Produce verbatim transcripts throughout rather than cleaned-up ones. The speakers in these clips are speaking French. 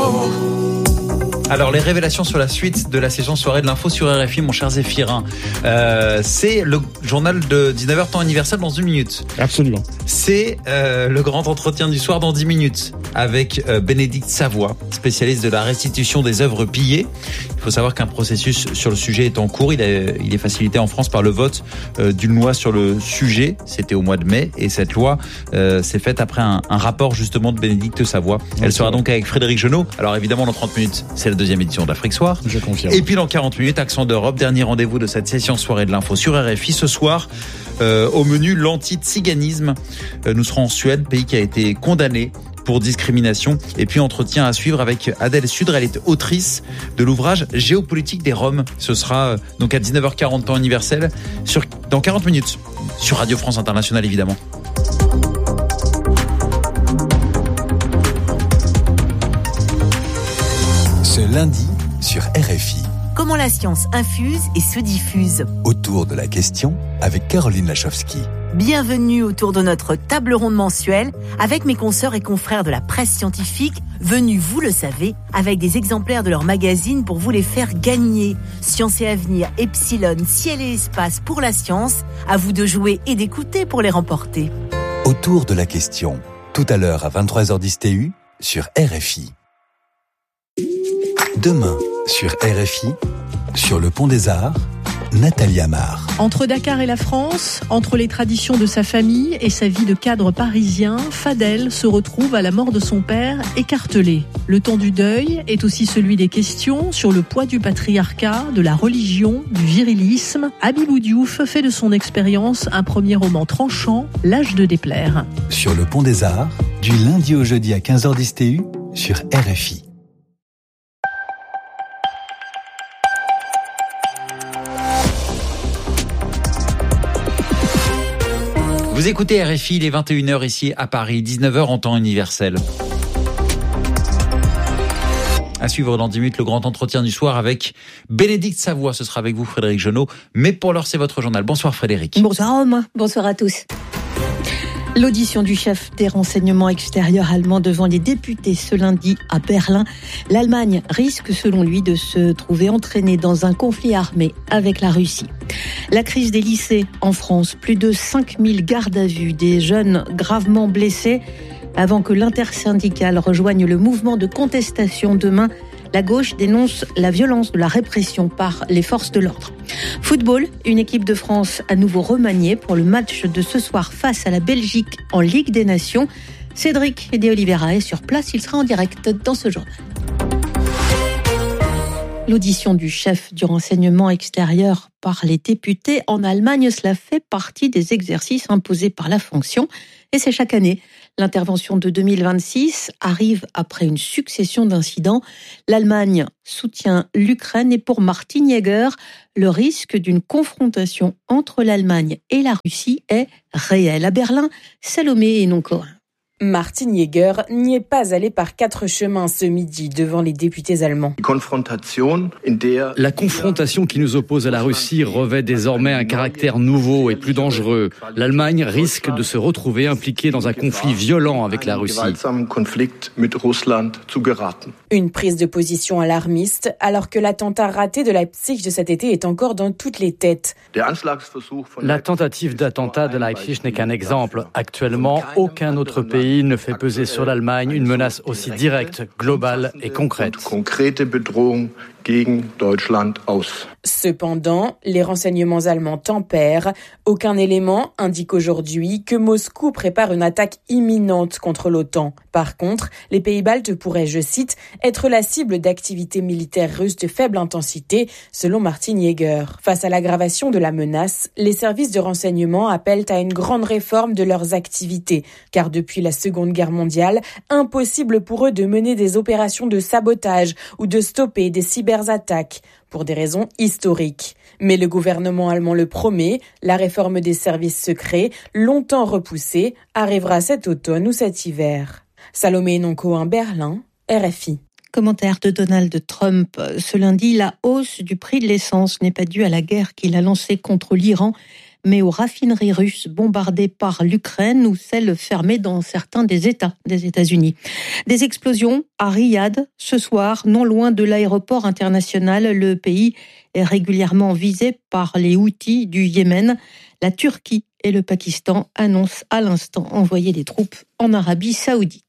Alors, les révélations sur la suite de la session soirée de l'info sur R F I, mon cher Zéphirin. Euh, c'est le journal de dix-neuf heures, temps universel, dans une minute. Absolument. C'est euh, le grand entretien du soir dans dix minutes avec euh, Bénédicte Savoie, spécialiste de la restitution des œuvres pillées. Il faut savoir qu'un processus sur le sujet est en cours. Il est, il est facilité en France par le vote euh, d'une loi sur le sujet. C'était au mois de mai. Et cette loi euh, s'est faite après un, un rapport justement de Bénédicte Savoie. Elle okay. sera donc avec Frédéric Genot. Alors évidemment, dans trente minutes, c'est la deuxième édition d'Afrique Soir. Je confirme. Et puis dans quarante minutes, Accent d'Europe, dernier rendez-vous de cette session soirée de l'info sur R F I. Ce soir, euh, au menu, l'anti-tsiganisme. Euh, nous serons en Suède, pays qui a été condamné pour discrimination. Et puis entretien à suivre avec Adèle Sudre. Elle est autrice de l'ouvrage Géopolitique des Roms. Ce sera euh, donc à dix-neuf heures quarante temps universel, sur, dans quarante minutes, sur Radio France Internationale évidemment. Ce lundi sur R F I. Comment la science infuse et se diffuse. Autour de la question avec Caroline Lachowski. Bienvenue autour de notre table ronde mensuelle avec mes consoeurs et confrères de la presse scientifique, venus, vous le savez, avec des exemplaires de leur magazine pour vous les faire gagner. Science et Avenir, Epsilon, Ciel et Espace pour la science, à vous de jouer et d'écouter pour les remporter. Autour de la question, tout à l'heure à vingt-trois heures dix T U sur R F I. Demain, sur R F I, sur le Pont des Arts, Nathalie Amar. Entre Dakar et la France, entre les traditions de sa famille et sa vie de cadre parisien, Fadel se retrouve à la mort de son père écartelé. Le temps du deuil est aussi celui des questions sur le poids du patriarcat, de la religion, du virilisme. Habibou Diouf fait de son expérience un premier roman tranchant, L'âge de déplaire. Sur le Pont des Arts, du lundi au jeudi à quinze heures dix T U, sur R F I. Vous écoutez R F I, il est vingt et une heures ici à Paris, dix-neuf heures en temps universel. À suivre dans dix minutes le grand entretien du soir avec Bénédicte Savoie. Ce sera avec vous Frédéric Genot. Mais pour l'heure, c'est votre journal. Bonsoir Frédéric. Bonsoir Romain. Bonsoir à tous. L'audition du chef des renseignements extérieurs allemands devant les députés ce lundi à Berlin. L'Allemagne risque, selon lui, de se trouver entraînée dans un conflit armé avec la Russie. La crise des lycées en France, plus de cinq mille gardes à vue, des jeunes gravement blessés. Avant que l'intersyndicale rejoigne le mouvement de contestation demain, la gauche dénonce la violence de la répression par les forces de l'ordre. Football, une équipe de France à nouveau remaniée pour le match de ce soir face à la Belgique en Ligue des Nations. Cédric de Oliveira est sur place, il sera en direct dans ce journal. L'audition du chef du renseignement extérieur par les députés en Allemagne, cela fait partie des exercices imposés par la fonction. Et c'est chaque année. L'intervention de deux mille vingt-six arrive après une succession d'incidents. L'Allemagne soutient l'Ukraine et pour Martin Jäger, le risque d'une confrontation entre l'Allemagne et la Russie est réel. À Berlin, Salomé Enoncoa. Martin Jäger n'y est pas allé par quatre chemins ce midi devant les députés allemands. La confrontation qui nous oppose à la Russie revêt désormais un caractère nouveau et plus dangereux. L'Allemagne risque de se retrouver impliquée dans un conflit violent avec la Russie. Une prise de position alarmiste alors que l'attentat raté de Leipzig de cet été est encore dans toutes les têtes. La tentative d'attentat de Leipzig n'est qu'un exemple. Actuellement, aucun autre pays ne fait peser sur l'Allemagne une menace aussi directe, globale et concrète. Cependant, les renseignements allemands tempèrent. Aucun élément indique aujourd'hui que Moscou prépare une attaque imminente contre l'OTAN. Par contre, les pays baltes pourraient, je cite, être la cible d'activités militaires russes de faible intensité, selon Martin Jäger. Face à l'aggravation de la menace, les services de renseignement appellent à une grande réforme de leurs activités, car depuis la Seconde Guerre mondiale, impossible pour eux de mener des opérations de sabotage ou de stopper des cyberattaques, pour des raisons historiques. Mais le gouvernement allemand le promet, la réforme des services secrets, longtemps repoussée, arrivera cet automne ou cet hiver. Salomé Enoncoa, Berlin, R F I. Commentaire de Donald Trump. Ce lundi, la hausse du prix de l'essence n'est pas due à la guerre qu'il a lancée contre l'Iran, mais aux raffineries russes bombardées par l'Ukraine ou celles fermées dans certains des États des États-Unis. Des explosions à Riyad ce soir, non loin de l'aéroport international. Le pays est régulièrement visé par les Houthis du Yémen. La Turquie et le Pakistan annoncent à l'instant envoyer des troupes en Arabie Saoudite.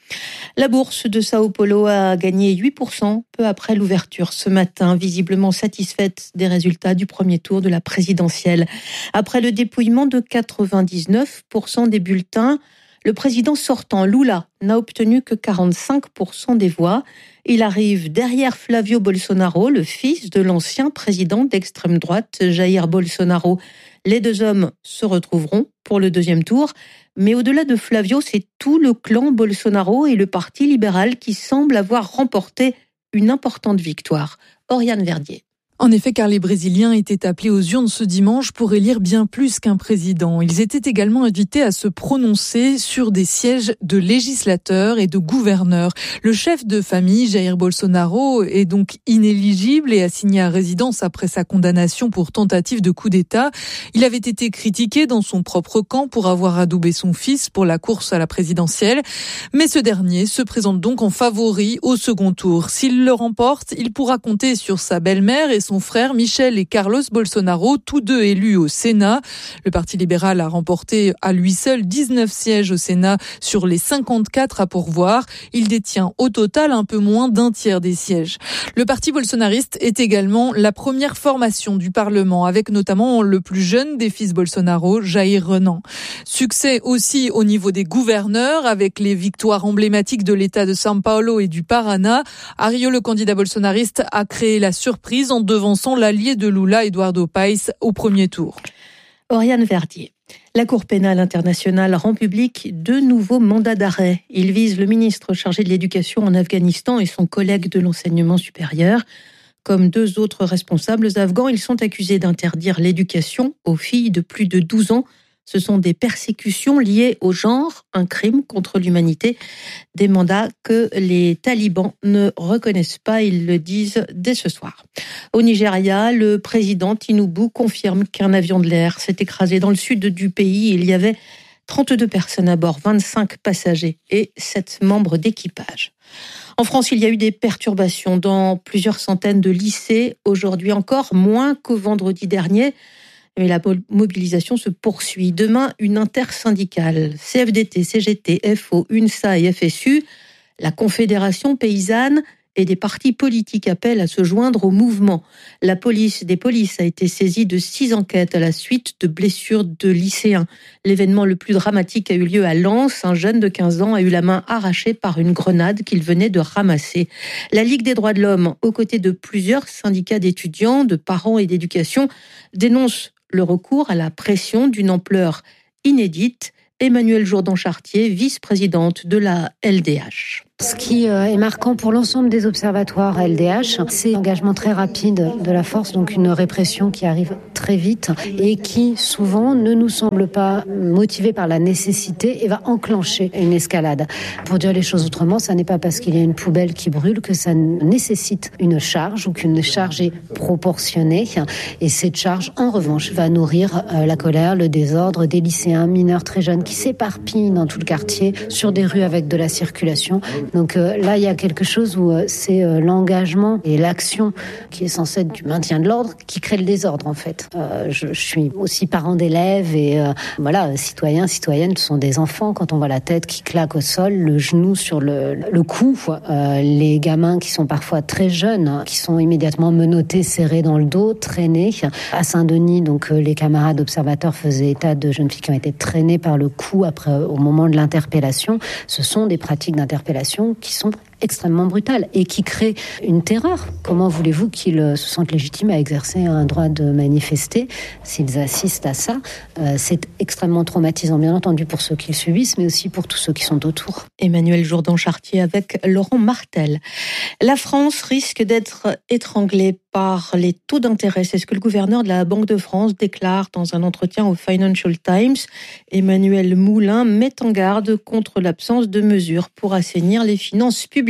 La bourse de Sao Paulo a gagné huit pour cent peu après l'ouverture ce matin, visiblement satisfaite des résultats du premier tour de la présidentielle. Après le dépouillement de quatre-vingt-dix-neuf pour cent des bulletins, le président sortant, Lula, n'a obtenu que quarante-cinq pour cent des voix. Il arrive derrière Flavio Bolsonaro, le fils de l'ancien président d'extrême droite, Jair Bolsonaro. Les deux hommes se retrouveront pour le deuxième tour. Mais au-delà de Flavio, c'est tout le clan Bolsonaro et le Parti libéral qui semblent avoir remporté une importante victoire. Oriane Verdier. En effet, car les Brésiliens étaient appelés aux urnes ce dimanche pour élire bien plus qu'un président. Ils étaient également invités à se prononcer sur des sièges de législateurs et de gouverneurs. Le chef de famille, Jair Bolsonaro, est donc inéligible et assigné à résidence après sa condamnation pour tentative de coup d'État. Il avait été critiqué dans son propre camp pour avoir adoubé son fils pour la course à la présidentielle. Mais ce dernier se présente donc en favori au second tour. S'il le remporte, il pourra compter sur sa belle-mère et son frère Michel et Carlos Bolsonaro, tous deux élus au Sénat. Le Parti libéral a remporté à lui seul dix-neuf sièges au Sénat sur les cinquante-quatre à pourvoir. Il détient au total un peu moins d'un tiers des sièges. Le parti bolsonariste est également la première formation du Parlement, avec notamment le plus jeune des fils Bolsonaro, Jair Renan. Succès aussi au niveau des gouverneurs, avec les victoires emblématiques de l'État de São Paulo et du Paraná. Ario, le candidat bolsonariste, a créé la surprise en devançant l'allié de Lula, Eduardo Paes, au premier tour. Oriane Verdier. La Cour pénale internationale rend public deux nouveaux mandats d'arrêt. Ils visent le ministre chargé de l'éducation en Afghanistan et son collègue de l'enseignement supérieur. Comme deux autres responsables afghans, ils sont accusés d'interdire l'éducation aux filles de plus de douze ans. Ce sont des persécutions liées au genre, un crime contre l'humanité. Des mandats que les talibans ne reconnaissent pas, ils le disent dès ce soir. Au Nigeria, le président Tinubu confirme qu'un avion de l'air s'est écrasé dans le sud du pays. Il y avait trente-deux personnes à bord, vingt-cinq passagers et sept membres d'équipage. En France, il y a eu des perturbations dans plusieurs centaines de lycées. Aujourd'hui encore, moins qu'au vendredi dernier. Mais la mobilisation se poursuit. Demain, une intersyndicale, C F D T, C G T, F O, UNSA et F S U, la Confédération paysanne et des partis politiques appellent à se joindre au mouvement. La police des polices a été saisie de six enquêtes à la suite de blessures de lycéens. L'événement le plus dramatique a eu lieu à Lens. Un jeune de quinze ans a eu la main arrachée par une grenade qu'il venait de ramasser. La Ligue des droits de l'homme, aux côtés de plusieurs syndicats d'étudiants, de parents et d'éducation, dénonce le recours à la pression d'une ampleur inédite. Emmanuelle Jourdan-Chartier, vice-présidente de la L D H. Ce qui est marquant pour l'ensemble des observatoires L D H, c'est l'engagement très rapide de la force, donc une répression qui arrive très vite et qui souvent ne nous semble pas motivée par la nécessité et va enclencher une escalade. Pour dire les choses autrement, ça n'est pas parce qu'il y a une poubelle qui brûle que ça nécessite une charge ou qu'une charge est proportionnée. Et cette charge, en revanche, va nourrir la colère, le désordre des lycéens mineurs très jeunes qui s'éparpillent dans tout le quartier sur des rues avec de la circulation. Donc euh, là, il y a quelque chose où euh, c'est euh, l'engagement et l'action qui est censée être du maintien de l'ordre qui crée le désordre, en fait. Euh, je, je suis aussi parent d'élèves et euh, voilà, citoyens, citoyennes, ce sont des enfants. Quand on voit la tête qui claque au sol, le genou sur le, le cou, euh, les gamins qui sont parfois très jeunes, qui sont immédiatement menottés, serrés dans le dos, traînés. À Saint-Denis, donc euh, les camarades observateurs faisaient état de jeunes filles qui ont été traînées par le cou après, au moment de l'interpellation. Ce sont des pratiques d'interpellation qui sont extrêmement brutales et qui créent une terreur. Comment voulez-vous qu'ils se sentent légitimes à exercer un droit de manifester s'ils assistent à ça? euh, C'est extrêmement traumatisant, bien entendu, pour ceux qui le subissent, mais aussi pour tous ceux qui sont autour. Emmanuelle Jourdan-Chartier avec Laurent Martel. La France risque d'être étranglée par les taux d'intérêt. C'est ce que le gouverneur de la Banque de France déclare dans un entretien au Financial Times. Emmanuel Moulin met en garde contre l'absence de mesures pour assainir les finances publiques.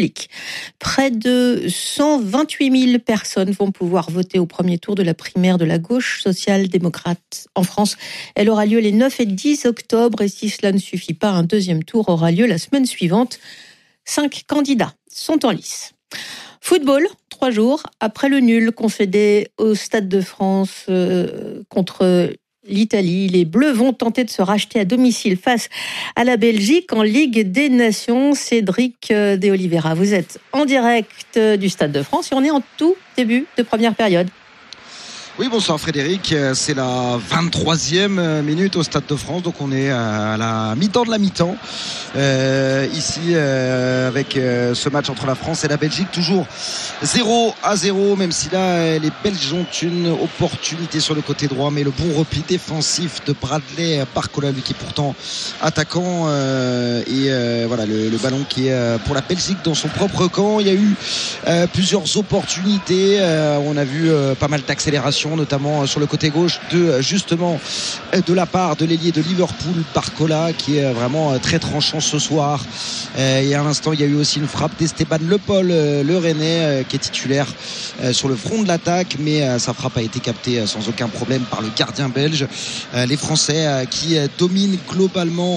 public. Près de cent vingt-huit mille personnes vont pouvoir voter au premier tour de la primaire de la gauche social-démocrate en France. Elle aura lieu les neuf et dix octobre et si cela ne suffit pas, un deuxième tour aura lieu la semaine suivante. Cinq candidats sont en lice. Football, trois jours après le nul concédé au Stade de France euh, contre l'Italie. Les Bleus vont tenter de se racheter à domicile face à la Belgique en Ligue des Nations. Cédric de Oliveira, vous êtes en direct du Stade de France et on est en tout début de première période. Oui, bonsoir Frédéric, c'est la vingt-troisième minute au Stade de France, donc on est à la mi-temps de la mi-temps euh, ici euh, avec euh, ce match entre la France et la Belgique, toujours zéro à zéro, même si là les Belges ont une opportunité sur le côté droit, mais le bon repli défensif de Bradley Barcola, lui qui est pourtant attaquant euh, et euh, voilà le, le ballon qui est pour la Belgique dans son propre camp. Il y a eu euh, plusieurs opportunités, euh, on a vu euh, pas mal d'accélération, notamment sur le côté gauche de justement de la part de l'ailier de Liverpool Barcola qui est vraiment très tranchant ce soir. Et à l'instant il y a eu aussi une frappe d'Esteban Le Paul, le Rennais, qui est titulaire sur le front de l'attaque, mais sa frappe a été captée sans aucun problème par le gardien belge. Les Français qui dominent globalement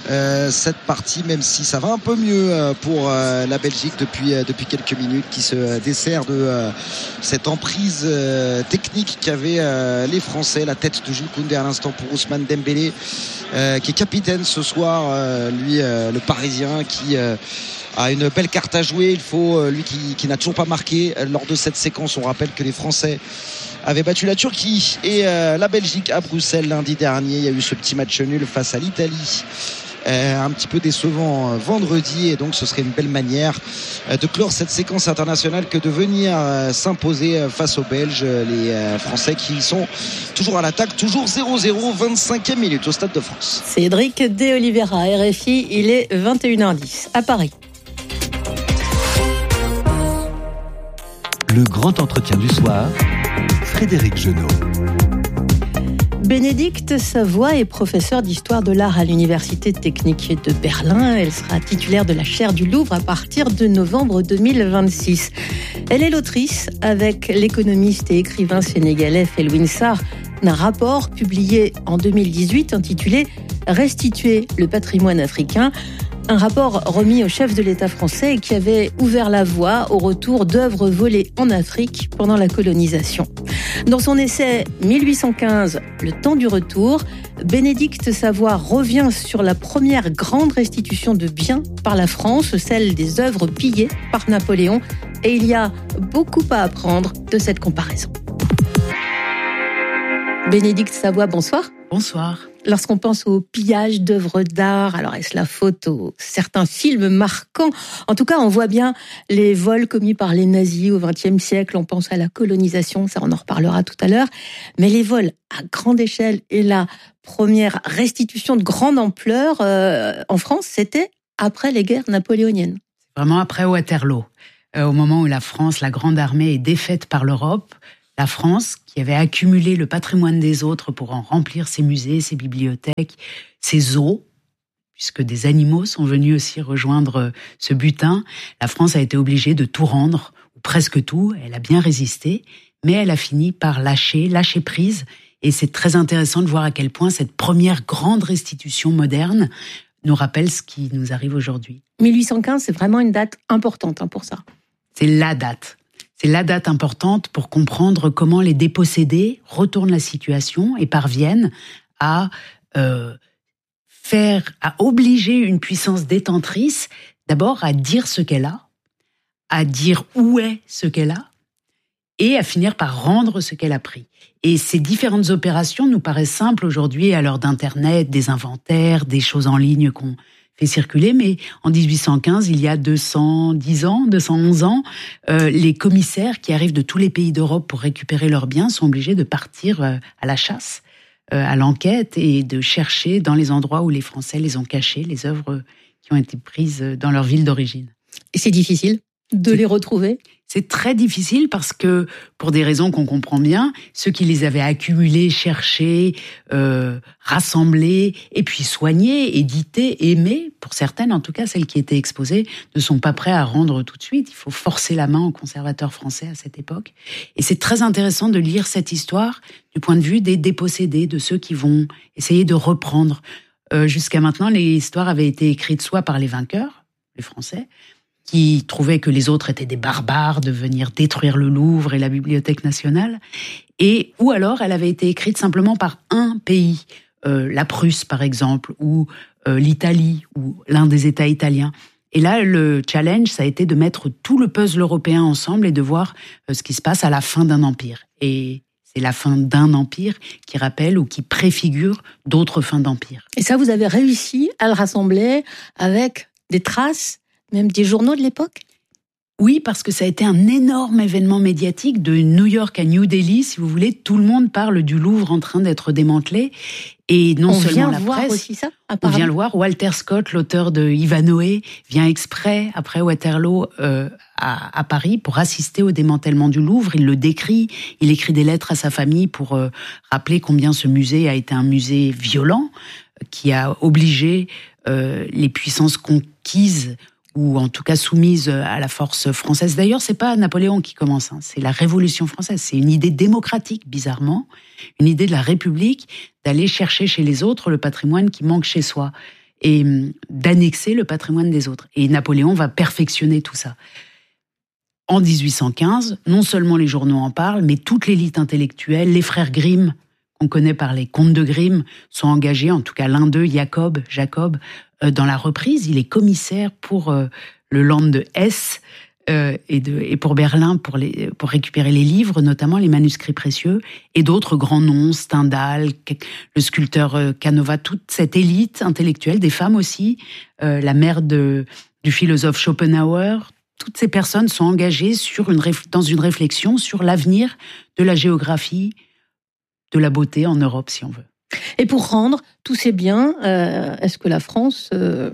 cette partie, même si ça va un peu mieux pour la Belgique depuis, depuis quelques minutes, qui se dessert de cette emprise technique qu'avaient euh, les Français. La tête de Jules Koundé à l'instant pour Ousmane Dembélé euh, qui est capitaine ce soir, euh, lui euh, le Parisien qui euh, a une belle carte à jouer. Il faut euh, lui qui, qui n'a toujours pas marqué euh, lors de cette séquence. On rappelle que les Français avaient battu la Turquie et euh, la Belgique à Bruxelles lundi dernier. Il y a eu ce petit match nul face à l'Italie, Euh, un petit peu décevant euh, vendredi, et donc ce serait une belle manière euh, de clore cette séquence internationale que de venir euh, s'imposer euh, face aux Belges, euh, les euh, Français qui sont toujours à l'attaque, toujours zéro zéro, vingt-cinquième minute au Stade de France. Cédric de Oliveira, R F I, il est vingt et une heures dix à Paris. Le grand entretien du soir, Frédéric Genot. Bénédicte Savoie est professeure d'histoire de l'art à l'Université technique de Berlin. Elle sera titulaire de la chaire du Louvre à partir de novembre deux mille vingt-six. Elle est l'autrice, avec l'économiste et écrivain sénégalais Felwine Sarr, d'un rapport publié en deux mille dix-huit intitulé « Restituer le patrimoine africain ». Un rapport remis au chef de l'État français qui avait ouvert la voie au retour d'œuvres volées en Afrique pendant la colonisation. Dans son essai mille huit cent quinze, Le temps du retour, Bénédicte Savoie revient sur la première grande restitution de biens par la France, celle des œuvres pillées par Napoléon. Et il y a beaucoup à apprendre de cette comparaison. Bénédicte Savoie, bonsoir. Bonsoir. Lorsqu'on pense au pillage d'œuvres d'art, alors est-ce la faute aux certains films marquants ? En tout cas, on voit bien les vols commis par les nazis au vingtième siècle. On pense à la colonisation, ça on en reparlera tout à l'heure. Mais les vols à grande échelle et la première restitution de grande ampleur euh, en France, c'était après les guerres napoléoniennes. Vraiment après Waterloo, euh, au moment où la France, la grande armée, est défaite par l'Europe. La France, qui avait accumulé le patrimoine des autres pour en remplir ses musées, ses bibliothèques, ses zoos, puisque des animaux sont venus aussi rejoindre ce butin, la France a été obligée de tout rendre, ou presque tout. Elle a bien résisté, mais elle a fini par lâcher, lâcher prise. Et c'est très intéressant de voir à quel point cette première grande restitution moderne nous rappelle ce qui nous arrive aujourd'hui. mille huit cent quinze, c'est vraiment une date importante hein, pour ça. C'est la date. C'est la date importante pour comprendre comment les dépossédés retournent la situation et parviennent à euh, faire, à obliger une puissance détentrice, d'abord à dire ce qu'elle a, à dire où est ce qu'elle a, et à finir par rendre ce qu'elle a pris. Et ces différentes opérations nous paraissent simples aujourd'hui à l'heure d'Internet, des inventaires, des choses en ligne qu'on fait circuler, mais en dix-huit cent quinze, il y a deux cent dix ans, deux cent onze ans, euh, les commissaires qui arrivent de tous les pays d'Europe pour récupérer leurs biens sont obligés de partir euh, à la chasse, euh, à l'enquête et de chercher dans les endroits où les Français les ont cachés, les œuvres qui ont été prises dans leur ville d'origine. Et c'est difficile ? de les retrouver ? C'est très difficile parce que, pour des raisons qu'on comprend bien, ceux qui les avaient accumulés, cherchés, euh, rassemblés, et puis soignés, édités, aimés, pour certaines en tout cas, celles qui étaient exposées, ne sont pas prêts à rendre tout de suite. Il faut forcer la main aux conservateurs français à cette époque. Et c'est très intéressant de lire cette histoire du point de vue des dépossédés, de ceux qui vont essayer de reprendre. Euh, jusqu'à maintenant, les histoires avaient été écrites soit par les vainqueurs, les Français, qui trouvaient que les autres étaient des barbares de venir détruire le Louvre et la Bibliothèque nationale, et ou alors elle avait été écrite simplement par un pays, euh, la Prusse par exemple, ou euh, l'Italie, ou l'un des États italiens. Et là, le challenge, ça a été de mettre tout le puzzle européen ensemble et de voir euh, ce qui se passe à la fin d'un empire. Et c'est la fin d'un empire qui rappelle ou qui préfigure d'autres fins d'empire. Et ça, vous avez réussi à le rassembler avec des traces, même des journaux de l'époque ? Oui, parce que ça a été un énorme événement médiatique de New York à New Delhi, si vous voulez. Tout le monde parle du Louvre en train d'être démantelé. Et non on seulement vient la voir presse, aussi ça, on vient le voir. Walter Scott, l'auteur de Ivanhoé, vient exprès, après Waterloo, euh, à, à Paris, pour assister au démantèlement du Louvre. Il le décrit, il écrit des lettres à sa famille pour euh, rappeler combien ce musée a été un musée violent, qui a obligé euh, les puissances conquises ou en tout cas soumise à la force française. D'ailleurs, c'est pas Napoléon qui commence, hein, c'est la Révolution française. C'est une idée démocratique, bizarrement, une idée de la République, d'aller chercher chez les autres le patrimoine qui manque chez soi et d'annexer le patrimoine des autres. Et Napoléon va perfectionner tout ça. En dix-huit cent quinze, non seulement les journaux en parlent, mais toute l'élite intellectuelle, les frères Grimm, qu'on connaît par les contes de Grimm, sont engagés, en tout cas l'un d'eux, Jacob, Jacob, dans la reprise. Il est commissaire pour euh, le Land de Hesse euh, et, de, et pour Berlin pour, les, pour récupérer les livres, notamment les manuscrits précieux, et d'autres grands noms, Stendhal, le sculpteur euh, Canova, toute cette élite intellectuelle, des femmes aussi, euh, la mère de, du philosophe Schopenhauer. Toutes ces personnes sont engagées sur une, dans une réflexion sur l'avenir de la géographie, de la beauté en Europe, si on veut. Et pour rendre tous ces biens, euh, est-ce que la France euh,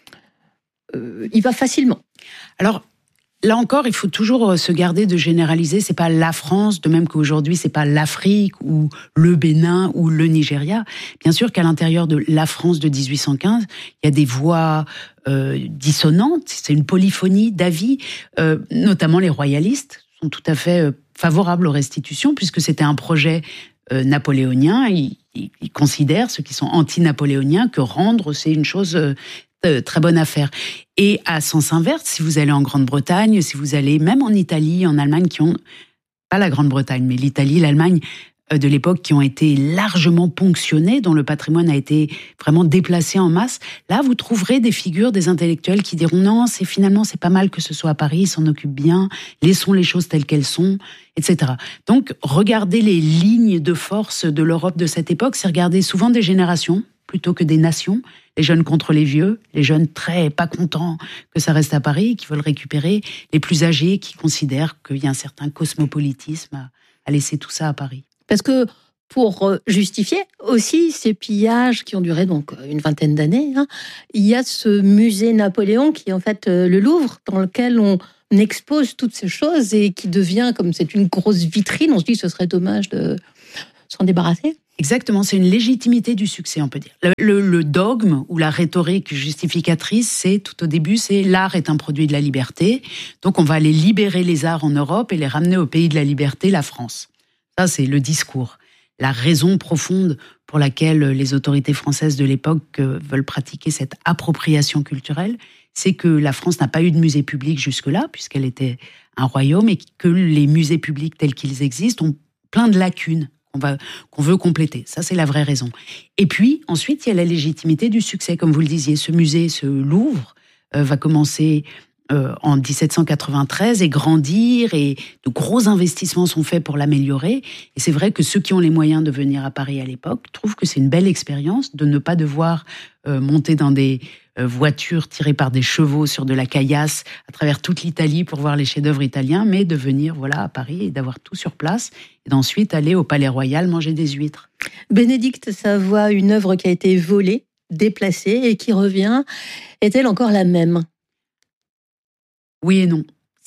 euh, y va facilement ? Alors, là encore, il faut toujours se garder de généraliser. C'est pas la France, de même qu'aujourd'hui, c'est pas l'Afrique ou le Bénin ou le Nigeria. Bien sûr qu'à l'intérieur de la France de dix-huit cent quinze, il y a des voix euh, dissonantes. C'est une polyphonie d'avis, euh, notamment les royalistes sont tout à fait euh, favorables aux restitutions puisque c'était un projet euh, napoléonien. Ils, ils, ils considèrent, ceux qui sont anti-napoléoniens, que rendre, c'est une chose euh, euh, très bonne à faire. Et à sens inverse, si vous allez en Grande-Bretagne, si vous allez même en Italie, en Allemagne, qui ont, pas la Grande-Bretagne, mais l'Italie, l'Allemagne de l'époque, qui ont été largement ponctionnés, dont le patrimoine a été vraiment déplacé en masse, là, vous trouverez des figures, des intellectuels qui diront non, c'est finalement, c'est pas mal que ce soit à Paris, ils s'en occupent bien, laissons les choses telles qu'elles sont, et cetera. Donc, regardez les lignes de force de l'Europe de cette époque, c'est regarder souvent des générations, plutôt que des nations, les jeunes contre les vieux, les jeunes très pas contents que ça reste à Paris, qui veulent récupérer, les plus âgés qui considèrent qu'il y a un certain cosmopolitisme à, à laisser tout ça à Paris. Parce que pour justifier aussi ces pillages qui ont duré donc une vingtaine d'années, hein, il y a ce musée Napoléon qui est en fait le Louvre, dans lequel on expose toutes ces choses et qui devient, comme c'est une grosse vitrine, on se dit que ce serait dommage de s'en débarrasser. Exactement, c'est une légitimité du succès, on peut dire. Le, le, le dogme ou la rhétorique justificatrice, c'est tout au début, c'est l'art est un produit de la liberté, donc on va aller libérer les arts en Europe et les ramener au pays de la liberté, la France. Ça, c'est le discours. La raison profonde pour laquelle les autorités françaises de l'époque veulent pratiquer cette appropriation culturelle, c'est que la France n'a pas eu de musée public jusque-là, puisqu'elle était un royaume, et que les musées publics tels qu'ils existent ont plein de lacunes qu'on va, qu'on veut compléter. Ça, c'est la vraie raison. Et puis, ensuite, il y a la légitimité du succès. Comme vous le disiez, ce musée, ce Louvre, euh, va commencer Euh, en dix-sept cent quatre-vingt-treize et grandir, et de gros investissements sont faits pour l'améliorer. Et c'est vrai que ceux qui ont les moyens de venir à Paris à l'époque trouvent que c'est une belle expérience de ne pas devoir euh, monter dans des euh, voitures tirées par des chevaux sur de la caillasse à travers toute l'Italie pour voir les chefs-d'œuvre italiens, mais de venir voilà à Paris et d'avoir tout sur place et d'ensuite aller au Palais Royal manger des huîtres. Bénédicte Savoie, une œuvre qui a été volée, déplacée et qui revient, est-elle encore la même ? Oui et non.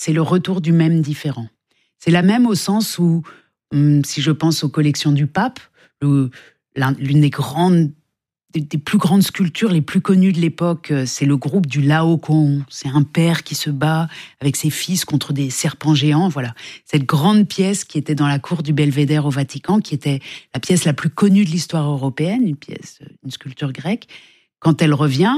c'est le retour du même différent. C'est la même au sens où, hum, si je pense aux collections du pape, le, l'une des grandes, des, des plus grandes sculptures les plus connues de l'époque, c'est le groupe du Laocoon. C'est un père qui se bat avec ses fils contre des serpents géants. Voilà, cette grande pièce qui était dans la cour du Belvédère au Vatican, qui était la pièce la plus connue de l'histoire européenne, une pièce, une sculpture grecque. Quand elle revient,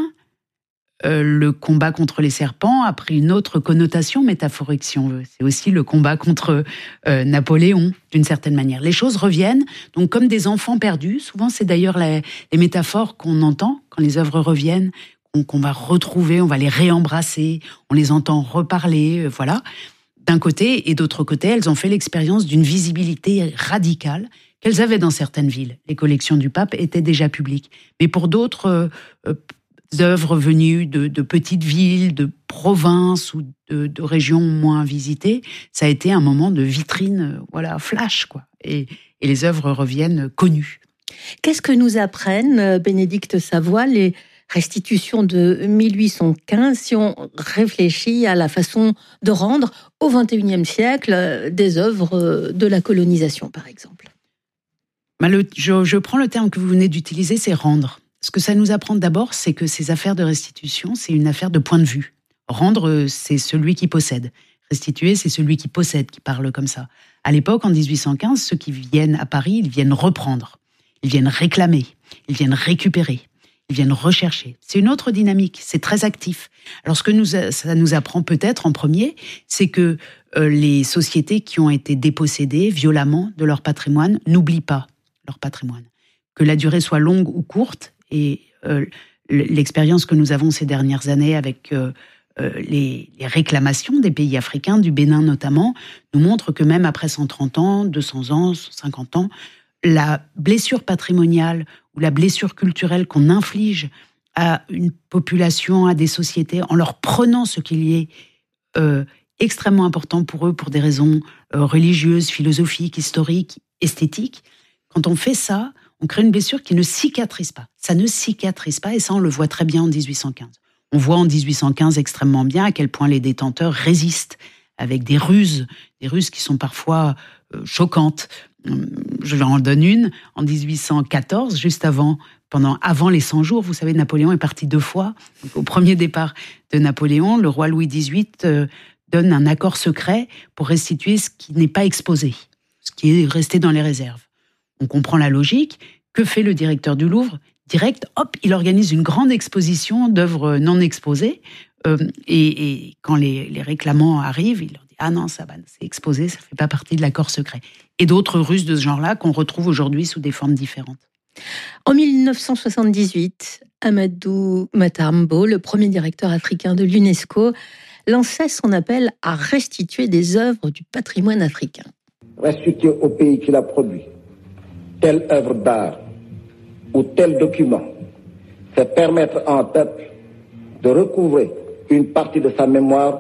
euh, le combat contre les serpents a pris une autre connotation métaphorique, si on veut. C'est aussi le combat contre euh, Napoléon, d'une certaine manière. Les choses reviennent, donc comme des enfants perdus. Souvent, c'est d'ailleurs les, les métaphores qu'on entend quand les œuvres reviennent, qu'on, qu'on va retrouver, on va les réembrasser, on les entend reparler, euh, voilà. D'un côté, et d'autre côté, elles ont fait l'expérience d'une visibilité radicale qu'elles avaient dans certaines villes. Les collections du pape étaient déjà publiques. Mais pour d'autres euh, euh, œuvres venues de, de petites villes, de provinces ou de, de régions moins visitées, ça a été un moment de vitrine, voilà, flash, quoi. Et, et les œuvres reviennent connues. Qu'est-ce que nous apprennent, Bénédicte Savoie, les restitutions de mille huit cent quinze, si on réfléchit à la façon de rendre au vingt et unième siècle des œuvres de la colonisation, par exemple? Bah le, je, je prends le terme que vous venez d'utiliser, c'est rendre. Ce que ça nous apprend d'abord, c'est que ces affaires de restitution, c'est une affaire de point de vue. Rendre, c'est celui qui possède. Restituer, c'est celui qui possède, qui parle comme ça. À l'époque, en dix-huit cent quinze, ceux qui viennent à Paris, ils viennent reprendre. Ils viennent réclamer. Ils viennent récupérer. Ils viennent rechercher. C'est une autre dynamique. C'est très actif. Alors, ce que nous, ça nous apprend peut-être en premier, c'est que euh, les sociétés qui ont été dépossédées violemment de leur patrimoine n'oublient pas leur patrimoine. Que la durée soit longue ou courte, et euh, l'expérience que nous avons ces dernières années avec euh, euh, les, les réclamations des pays africains, du Bénin notamment, nous montre que même après cent trente ans, deux cents ans, cent cinquante ans, la blessure patrimoniale ou la blessure culturelle qu'on inflige à une population, à des sociétés, en leur prenant ce qu'il y est euh, extrêmement important pour eux, pour des raisons euh, religieuses, philosophiques, historiques, esthétiques, quand on fait ça, on crée une blessure qui ne cicatrise pas. Ça ne cicatrise pas, et ça, on le voit très bien en dix-huit cent quinze. On voit en dix-huit cent quinze extrêmement bien à quel point les détenteurs résistent avec des ruses, des ruses qui sont parfois euh, choquantes. Je en donne une. En dix-huit cent quatorze, juste avant, pendant, avant les cent jours, vous savez, Napoléon est parti deux fois. Donc, au premier départ de Napoléon, le roi Louis dix-huit euh, donne un accord secret pour restituer ce qui n'est pas exposé, ce qui est resté dans les réserves. On comprend la logique. Que fait le directeur du Louvre ? Direct, hop, il organise une grande exposition d'œuvres non exposées. Euh, et, et quand les, les réclamants arrivent, il leur dit « Ah non, ça va, c'est exposé, ça ne fait pas partie de l'accord secret. » Et d'autres ruses de ce genre-là qu'on retrouve aujourd'hui sous des formes différentes. En mille neuf cent soixante-dix-huit, Amadou Matambo, le premier directeur africain de l'UNESCO, lançait son appel à restituer des œuvres du patrimoine africain. Restituer au pays qui l'a produit telle œuvre d'art ou tel document, c'est permettre à un peuple de recouvrer une partie de sa mémoire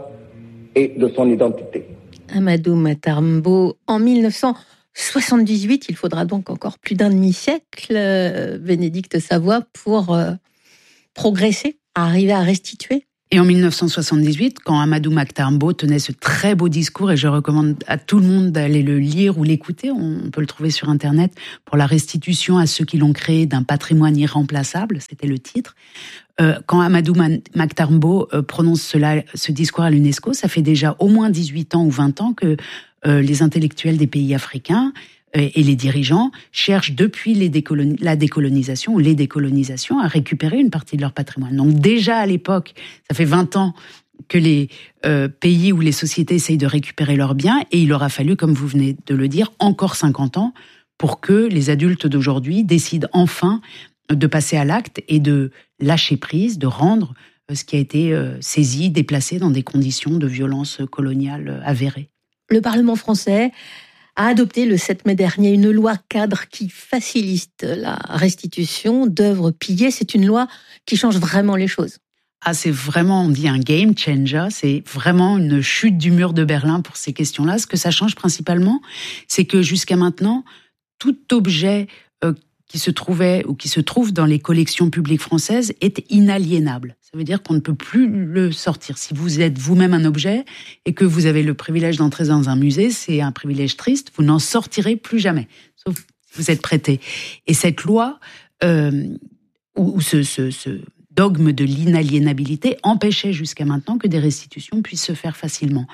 et de son identité. Amadou Matambo, en mille neuf cent soixante-dix-huit, il faudra donc encore plus d'un demi-siècle, euh, Bénédicte Savoie, pour euh, progresser, arriver à restituer. Et en mille neuf cent soixante-dix-huit, quand Amadou Matambo tenait ce très beau discours, et je recommande à tout le monde d'aller le lire ou l'écouter, on peut le trouver sur Internet, pour la restitution à ceux qui l'ont créé d'un patrimoine irremplaçable, c'était le titre. Euh, quand Amadou Matambo euh, prononce cela, ce discours à l'UNESCO, ça fait déjà au moins dix-huit ans ou vingt ans que euh, les intellectuels des pays africains et les dirigeants cherchent depuis les décoloni- la décolonisation ou les décolonisations à récupérer une partie de leur patrimoine. Donc déjà à l'époque, ça fait vingt ans que les euh, pays ou les sociétés essayent de récupérer leurs biens, et il aura fallu, comme vous venez de le dire, encore cinquante ans pour que les adultes d'aujourd'hui décident enfin de passer à l'acte et de lâcher prise, de rendre ce qui a été euh, saisi, déplacé dans des conditions de violence coloniale avérées. Le Parlement français a adopté le sept mai dernier une loi cadre qui facilite la restitution d'œuvres pillées. C'est une loi qui change vraiment les choses. Ah, c'est vraiment, on dit un game changer, c'est vraiment une chute du mur de Berlin pour ces questions-là. Ce que ça change principalement, c'est que jusqu'à maintenant, tout objet euh, qui se trouvait ou qui se trouve dans les collections publiques françaises est inaliénable. Ça Ça veut dire qu'on ne peut plus le sortir. Si vous êtes vous-même un objet et que vous avez le privilège d'entrer dans un musée, c'est un privilège triste, vous n'en sortirez plus jamais, sauf si vous êtes prêté. Et cette loi, euh, ou, ou ce, ce, ce dogme de l'inaliénabilité empêchait jusqu'à maintenant que des restitutions puissent se faire facilement.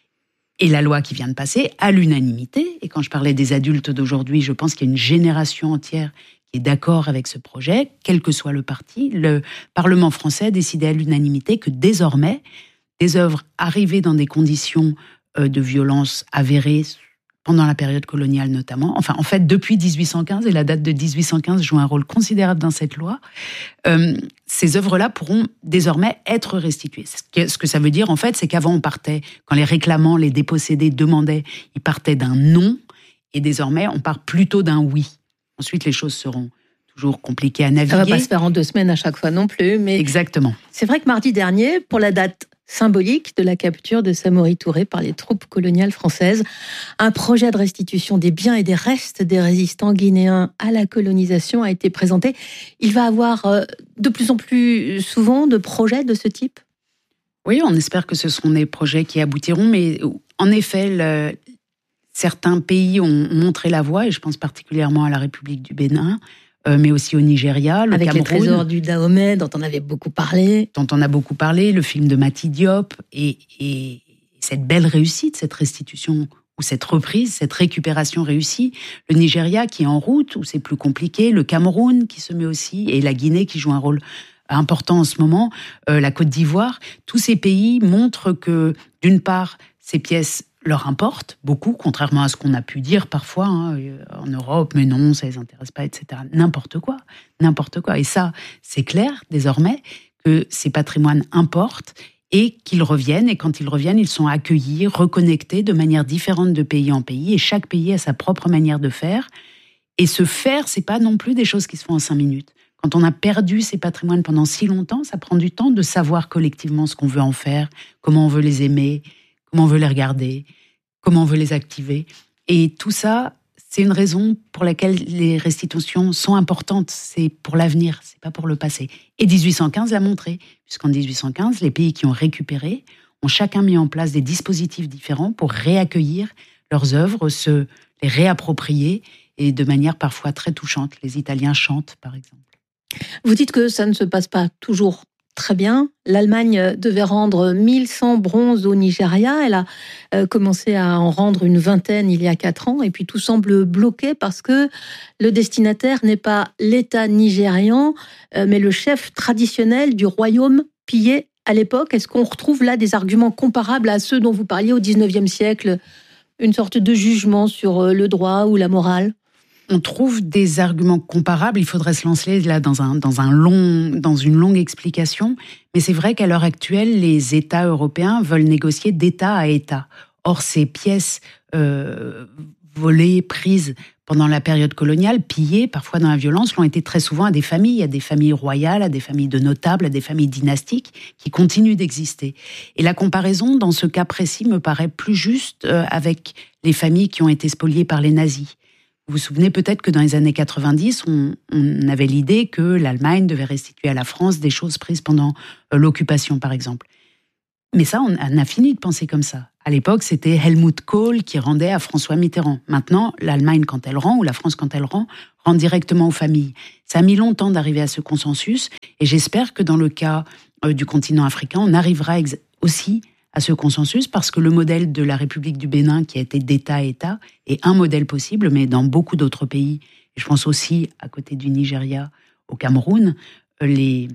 Et la loi qui vient de passer, à l'unanimité, et quand je parlais des adultes d'aujourd'hui, je pense qu'il y a une génération entière qui est d'accord avec ce projet, quel que soit le parti. Le Parlement français a décidé à l'unanimité que désormais, des œuvres arrivées dans des conditions de violence avérées, pendant la période coloniale notamment, enfin en fait depuis dix-huit cent quinze, et la date de dix-huit cent quinze joue un rôle considérable dans cette loi, euh, ces œuvres-là pourront désormais être restituées. Ce que, ce que ça veut dire en fait, c'est qu'avant on partait, quand les réclamants, les dépossédés demandaient, ils partaient d'un non, et désormais on part plutôt d'un oui. Ensuite les choses seront toujours compliquées à naviguer. Ça va pas se faire en deux semaines à chaque fois non plus, mais... Exactement. C'est vrai que mardi dernier, pour la date symbolique de la capture de Samori Touré par les troupes coloniales françaises, un projet de restitution des biens et des restes des résistants guinéens à la colonisation a été présenté. Il va avoir de plus en plus souvent de projets de ce type ? Oui, on espère que ce seront des projets qui aboutiront, mais en effet, le, certains pays ont montré la voie, et je pense particulièrement à la République du Bénin, Euh, mais aussi au Nigeria, le Avec Cameroun. les trésors du Dahomey, dont on avait beaucoup parlé. Dont on a beaucoup parlé, le film de Mati Diop, et, et cette belle réussite, cette restitution, ou cette reprise, cette récupération réussie. Le Nigeria qui est en route, où c'est plus compliqué, le Cameroun qui se met aussi, et la Guinée qui joue un rôle important en ce moment, euh, la Côte d'Ivoire. Tous ces pays montrent que, d'une part, ces pièces leur importe beaucoup, contrairement à ce qu'on a pu dire parfois hein, en Europe, mais non, ça les intéresse pas, et cetera. N'importe quoi, n'importe quoi. Et ça, c'est clair désormais que ces patrimoines importent et qu'ils reviennent. Et quand ils reviennent, ils sont accueillis, reconnectés de manière différente de pays en pays. Et chaque pays a sa propre manière de faire. Et se faire, c'est pas non plus des choses qui se font en cinq minutes. Quand on a perdu ces patrimoines pendant si longtemps, ça prend du temps de savoir collectivement ce qu'on veut en faire, comment on veut les aimer, comment on veut les regarder, comment on veut les activer. Et tout ça, c'est une raison pour laquelle les restitutions sont importantes. C'est pour l'avenir, c'est pas pour le passé. Et dix-huit cent quinze l'a montré, puisqu'en dix-huit cent quinze, les pays qui ont récupéré ont chacun mis en place des dispositifs différents pour réaccueillir leurs œuvres, se les réapproprier, et de manière parfois très touchante. Les Italiens chantent, par exemple. Vous dites que ça ne se passe pas toujours très bien. L'Allemagne devait rendre mille cent bronzes au Nigeria. Elle a euh, commencé à en rendre une vingtaine il y a quatre ans. Et puis tout semble bloqué parce que le destinataire n'est pas l'État nigérian, euh, mais le chef traditionnel du royaume pillé à l'époque. Est-ce qu'on retrouve là des arguments comparables à ceux dont vous parliez au dix-neuvième siècle ? Une sorte de jugement sur le droit ou la morale ? On trouve des arguments comparables. Il faudrait se lancer là dans un dans un long dans une longue explication. Mais c'est vrai qu'à l'heure actuelle, les États européens veulent négocier d'État à État. Or, ces pièces euh, volées, prises pendant la période coloniale, pillées, parfois dans la violence, l'ont été très souvent à des familles, à des familles royales, à des familles de notables, à des familles dynastiques qui continuent d'exister. Et la comparaison, dans ce cas précis, me paraît plus juste euh, avec les familles qui ont été spoliées par les nazis. Vous vous souvenez peut-être que dans les années quatre-vingt-dix, on, on avait l'idée que l'Allemagne devait restituer à la France des choses prises pendant euh, l'occupation, par exemple. Mais ça, on a fini de penser comme ça. À l'époque, c'était Helmut Kohl qui rendait à François Mitterrand. Maintenant, l'Allemagne, quand elle rend, ou la France, quand elle rend, rend directement aux familles. Ça a mis longtemps d'arriver à ce consensus, et j'espère que dans le cas euh, du continent africain, on arrivera ex- aussi à ce consensus, parce que le modèle de la République du Bénin, qui a été d'État à État, est un modèle possible, mais dans beaucoup d'autres pays, et je pense aussi à côté du Nigeria, au Cameroun, les,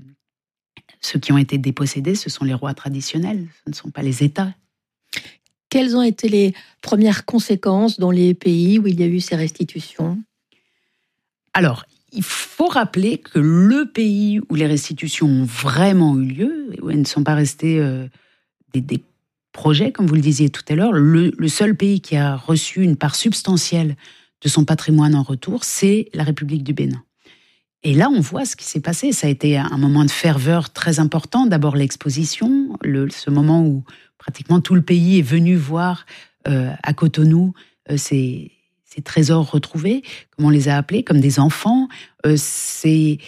ceux qui ont été dépossédés, ce sont les rois traditionnels, ce ne sont pas les États. Quelles ont été les premières conséquences dans les pays où il y a eu ces restitutions ? Alors, il faut rappeler que le pays où les restitutions ont vraiment eu lieu, où elles ne sont pas restées euh, des, des projets, comme vous le disiez tout à l'heure, le, le seul pays qui a reçu une part substantielle de son patrimoine en retour, c'est la République du Bénin. Et là, on voit ce qui s'est passé. Ça a été un moment de ferveur très important. D'abord l'exposition, le, ce moment où pratiquement tout le pays est venu voir euh, à Cotonou euh, ces, ces trésors retrouvés, comme on les a appelés, comme des enfants. Euh, c'est,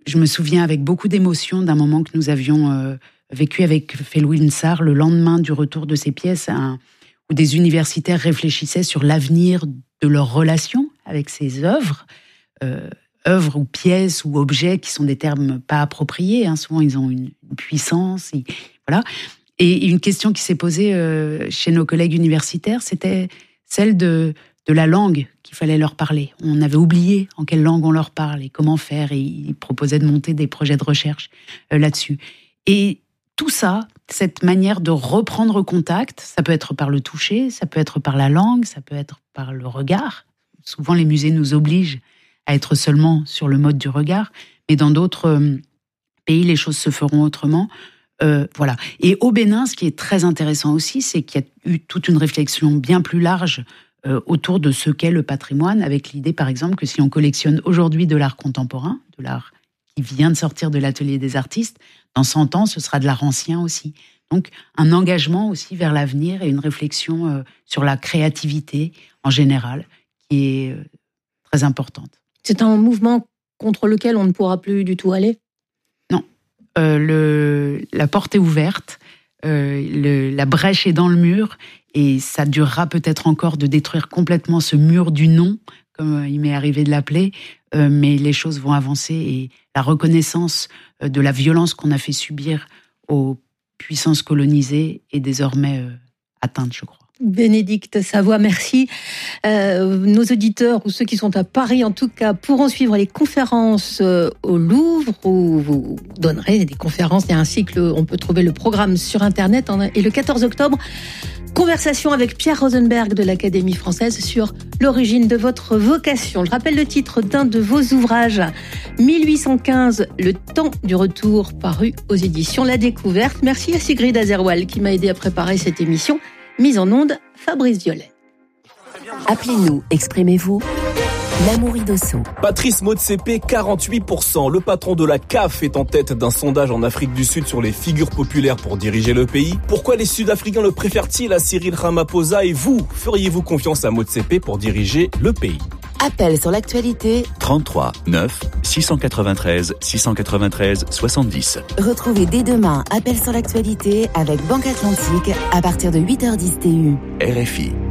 je me souviens avec beaucoup d'émotion d'un moment que nous avions euh, vécu avec Felwine Sarr le lendemain du retour de ces pièces, un, où des universitaires réfléchissaient sur l'avenir de leur relation avec ces œuvres, euh, œuvres ou pièces ou objets qui sont des termes pas appropriés. Hein. Souvent, ils ont une, une puissance. Et, voilà. Et une question qui s'est posée euh, chez nos collègues universitaires, c'était celle de, de la langue qu'il fallait leur parler. On avait oublié en quelle langue on leur parle et comment faire. Et ils proposaient de monter des projets de recherche euh, là-dessus. Et tout ça, cette manière de reprendre contact, ça peut être par le toucher, ça peut être par la langue, ça peut être par le regard. Souvent, les musées nous obligent à être seulement sur le mode du regard, mais dans d'autres euh, pays, les choses se feront autrement. Euh, voilà. Et au Bénin, ce qui est très intéressant aussi, c'est qu'il y a eu toute une réflexion bien plus large euh, autour de ce qu'est le patrimoine, avec l'idée, par exemple, que si on collectionne aujourd'hui de l'art contemporain, de l'art qui vient de sortir de l'atelier des artistes, dans cent ans, ce sera de l'art ancien aussi. Donc, un engagement aussi vers l'avenir et une réflexion euh, sur la créativité en général, qui est euh, très importante. C'est un mouvement contre lequel on ne pourra plus du tout aller ? Non. Euh, le, la porte est ouverte, euh, le, la brèche est dans le mur, et ça durera peut-être encore de détruire complètement ce mur du non, comme il m'est arrivé de l'appeler, euh, mais les choses vont avancer, et la reconnaissance de la violence qu'on a fait subir aux puissances colonisées est désormais euh, atteinte, je crois. Bénédicte Savoie, merci. Euh, nos auditeurs ou ceux qui sont à Paris, en tout cas, pourront suivre les conférences euh, au Louvre, où vous donnerez des conférences. Il y a un cycle, on peut trouver le programme sur Internet. Et le quatorze octobre, conversation avec Pierre Rosenberg de l'Académie française sur l'origine de votre vocation. Je rappelle le titre d'un de vos ouvrages, mille huit cent quinze, Le temps du retour, paru aux éditions La Découverte. Merci à Sigrid Azerwal qui m'a aidé à préparer cette émission. Mise en onde, Fabrice Violet. Appelez-nous, exprimez-vous. L'Amaury Dosso. Patrice Motsepe, quarante-huit pour cent. Le patron de la C A F est en tête d'un sondage en Afrique du Sud sur les figures populaires pour diriger le pays. Pourquoi les Sud-Africains le préfèrent-ils à Cyril Ramaphosa? Et vous, feriez-vous confiance à Motsepe pour diriger le pays? Appel sur l'actualité trente-trois neuf six cent quatre-vingt-treize six cent quatre-vingt-treize soixante-dix. Retrouvez dès demain Appel sur l'actualité avec Banque Atlantique à partir de huit heures dix T U. R F I.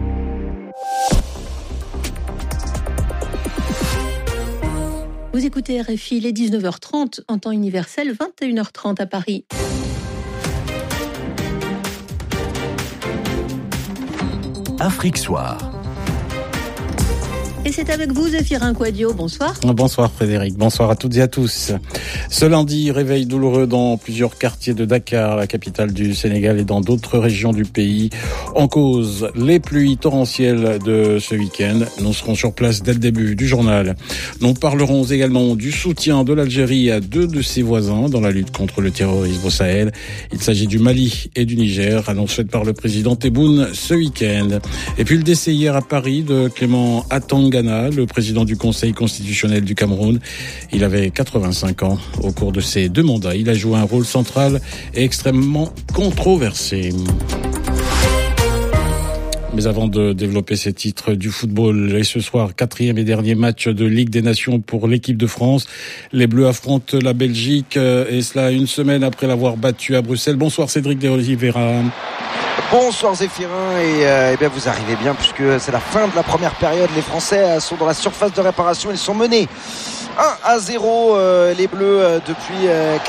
Vous écoutez R F I, il est dix-neuf heures trente en temps universel, vingt et une heures trente à Paris. Afrique Soir. Et c'est avec vous, Zéphirin Quadio. Bonsoir. Bonsoir Frédéric, bonsoir à toutes et à tous. Ce lundi, réveil douloureux dans plusieurs quartiers de Dakar, la capitale du Sénégal, et dans d'autres régions du pays. En cause, les pluies torrentielles de ce week-end. Nous serons sur place dès le début du journal. Nous parlerons également du soutien de l'Algérie à deux de ses voisins dans la lutte contre le terrorisme au Sahel. Il s'agit du Mali et du Niger, annonce faite par le président Tebboune ce week-end. Et puis le décès hier à Paris de Clément Atanga, le président du Conseil constitutionnel du Cameroun. Il avait quatre-vingt-cinq ans. Au cours de ses deux mandats, il a joué un rôle central et extrêmement controversé. Mais avant de développer ces titres du football, et ce soir, quatrième et dernier match de Ligue des Nations pour l'équipe de France. Les Bleus affrontent la Belgique, et cela une semaine après l'avoir battu à Bruxelles. Bonsoir Cédric de Oliveira. Bonsoir Zéphirin, et, euh, et bien vous arrivez bien puisque c'est la fin de la première période. Les Français sont dans la surface de réparation, ils sont menés un à zéro euh, les Bleus euh, depuis euh,